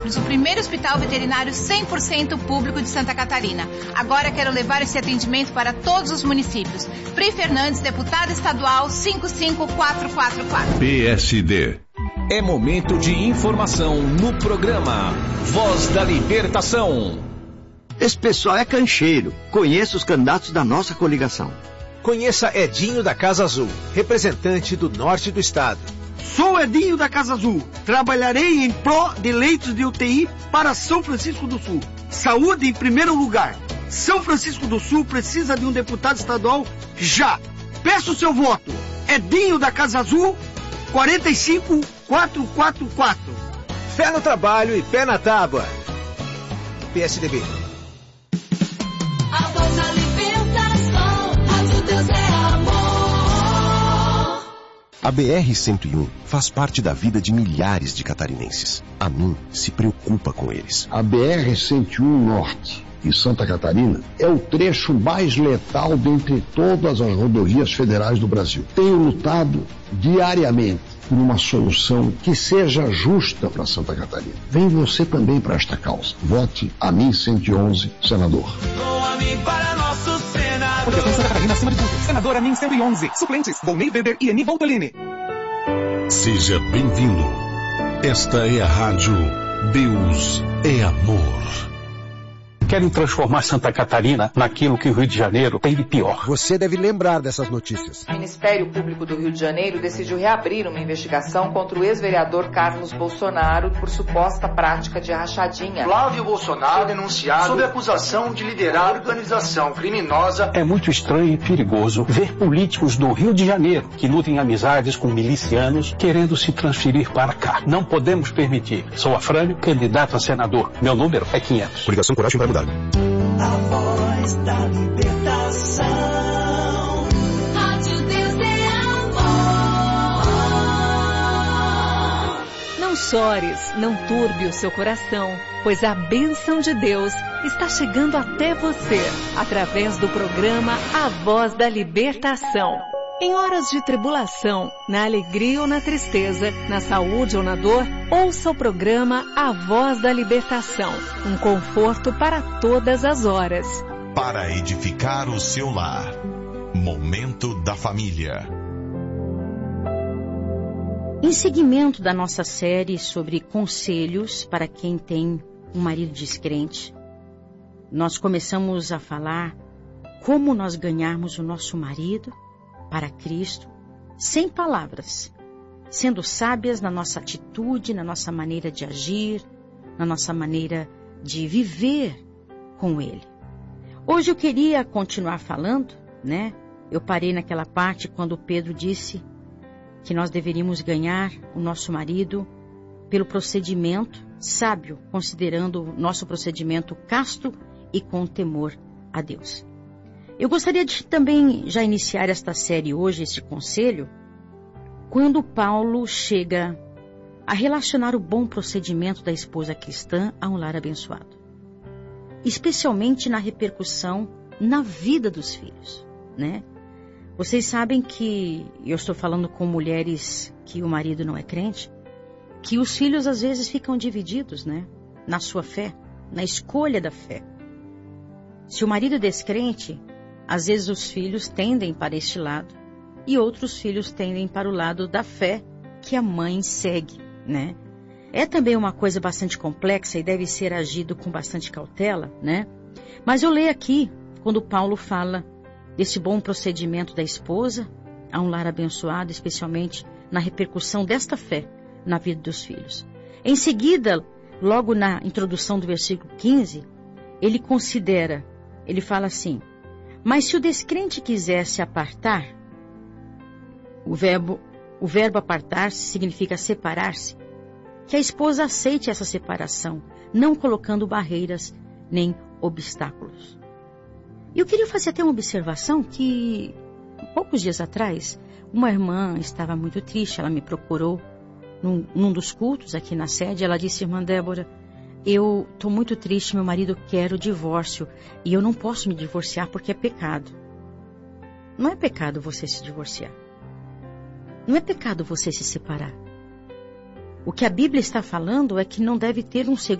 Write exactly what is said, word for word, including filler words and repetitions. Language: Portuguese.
municípios, o primeiro hospital veterinário cem por cento público de Santa Catarina. Agora quero levar esse atendimento para todos os municípios. Pri Fernandes, deputada estadual cinco cinco quatro quatro quatro. P S D. É momento de informação no programa Voz da Libertação. Esse pessoal é cancheiro. Conheça os candidatos da nossa coligação. Conheça Edinho da Casa Azul, representante do norte do estado. Sou Edinho da Casa Azul. Trabalharei em pró de leitos de U T I para São Francisco do Sul. Saúde em primeiro lugar. São Francisco do Sul precisa de um deputado estadual já. Peço seu voto. Edinho da Casa Azul, quarenta e cinco quatro quatro quatro. Fé no trabalho e pé na tábua. P S D B. A voz da libertação, rádio Deus é amor. A B R cento e um faz parte da vida de milhares de catarinenses. A mim se preocupa com eles. A B R cento e um Norte e Santa Catarina é o trecho mais letal dentre todas as rodovias federais do Brasil. Tenho lutado diariamente por uma solução que seja justa para Santa Catarina. Vem você também para esta causa. Vote a mim cento e onze, senador. Com a mim para nosso senador. Proteção Santa Catarina acima de tudo. Senador a mim cento e onze. Suplentes, Volney Weber e Eni Voltolini. Seja bem-vindo. Esta é a rádio Deus é Amor. Querem transformar Santa Catarina naquilo que o Rio de Janeiro tem de pior. Você deve lembrar dessas notícias. O Ministério Público do Rio de Janeiro decidiu reabrir uma investigação contra o ex-vereador Carlos Bolsonaro por suposta prática de rachadinha. Flávio Bolsonaro denunciado sob acusação de liderar organização criminosa. É muito estranho e perigoso ver políticos do Rio de Janeiro que nutrem amizades com milicianos querendo se transferir para cá. Não podemos permitir. Sou Afrânio, candidato a senador. Meu número é quinhentos. Coligação Coragem para Mudar. A voz da libertação. Rádio Deus é amor. Não chores, não turbe o seu coração, pois a bênção de Deus está chegando até você, através do programa A Voz da Libertação. Em horas de tribulação, na alegria ou na tristeza, na saúde ou na dor, ouça o programa A Voz da Libertação. Um conforto para todas as horas. Para edificar o seu lar. Momento da Família. Em seguimento da nossa série sobre conselhos para quem tem um marido descrente, nós começamos a falar como nós ganharmos o nosso marido para Cristo, sem palavras, sendo sábias na nossa atitude, na nossa maneira de agir, na nossa maneira de viver com Ele. Hoje eu queria continuar falando, né? Eu parei naquela parte quando Pedro disse que nós deveríamos ganhar o nosso marido pelo procedimento sábio, considerando o nosso procedimento casto e com temor a Deus. Eu gostaria de também já iniciar esta série hoje, este conselho, quando Paulo chega a relacionar o bom procedimento da esposa cristã a um lar abençoado. Especialmente na repercussão na vida dos filhos, né? Vocês sabem que, eu estou falando com mulheres que o marido não é crente, que os filhos às vezes ficam divididos, né? Na sua fé, na escolha da fé. Se o marido é descrente, às vezes os filhos tendem para este lado e outros filhos tendem para o lado da fé que a mãe segue, né? É também uma coisa bastante complexa e deve ser agido com bastante cautela, né? Mas eu leio aqui, quando Paulo fala desse bom procedimento da esposa a um lar abençoado, especialmente na repercussão desta fé na vida dos filhos. Em seguida, logo na introdução do versículo quinze, ele considera, ele fala assim: mas se o descrente quiser se apartar, o verbo, o verbo apartar-se significa separar-se, que a esposa aceite essa separação, não colocando barreiras nem obstáculos. E eu queria fazer até uma observação que, poucos dias atrás, uma irmã estava muito triste, ela me procurou num, num dos cultos aqui na sede, ela disse: irmã Débora, eu estou muito triste, meu marido quer o divórcio e eu não posso me divorciar porque é pecado. Não é pecado você se divorciar. Não é pecado você se separar. O que a Bíblia está falando é que não deve ter um segundo